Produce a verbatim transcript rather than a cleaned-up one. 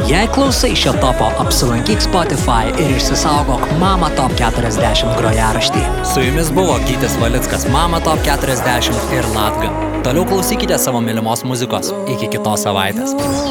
Jei klausai šio topo, apsilankyk Spotify ir išsisaugok Mama Top keturiasdešimt grojaraštį. Su jumis buvo Gytis Valickas, Mama Top keturiasdešimt ir Latga. Toliau klausykite savo mylimos muzikos. Iki kitos savaitės.